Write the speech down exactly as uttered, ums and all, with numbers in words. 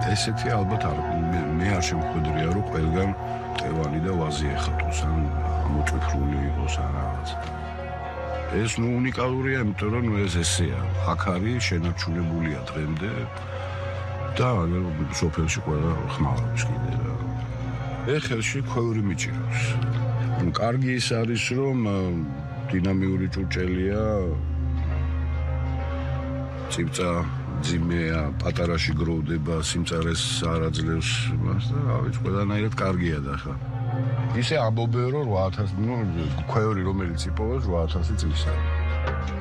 ესეთი ალბათ არ მე არ შემხვედრია რომ ყველგან ტევანი და ვაზი ეხატოს ან მოწიფრული იყოს ან რაღაც. ეს ნუ უნიკალურია, იმიტომ რომ ეს ესეა. აქ არის შენარჩუნებულია დღემდე და სოფელში ყველა ხმარობს კიდე რა. ეხელში ქვევრი მიჭირავს. კარგი ის არის რომ დინამიური ჭურჭელია ცივწა ძიმეა პატარაში გროვდება სიმწარეს არ აძლევს მას და რა ვიცი ყველანაირად კარგია და ხა ისე ამბობენ რომ რვა ათასი ნუ ქვევრი რომელიც იპოვეს რვა ათასი წელს არის